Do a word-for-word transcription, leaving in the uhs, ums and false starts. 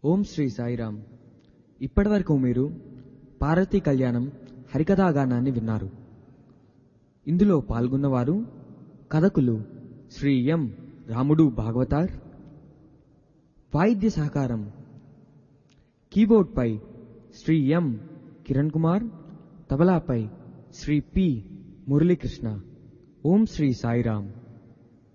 ఓం శ్రీ సాయిరామ్. ఇప్పటివరకు మీరు పార్వతీ కళ్యాణం హరికథాగానాన్ని విన్నారు. ఇందులో పాల్గొన్నవారు కథకులు శ్రీ ఎం రాముడు భాగవతార్. వాయిద్య సహకారం కీబోర్డ్పై శ్రీ ఎం కిరణ్ కుమార్, తబలాపై శ్రీ పి మురళీకృష్ణ. ఓం శ్రీ సాయిరామ్.